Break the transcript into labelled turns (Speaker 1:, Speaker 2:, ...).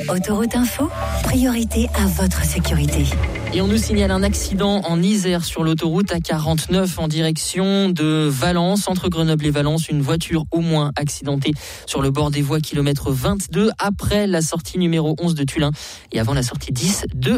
Speaker 1: Autoroute Info, priorité à votre sécurité.
Speaker 2: Et on nous signale un accident en Isère sur l'autoroute A49 en direction de Valence. Entre Grenoble et Valence, une voiture au moins accidentée sur le bord des voies kilomètre 22 après la sortie numéro 11 de Tullin et avant la sortie 10 de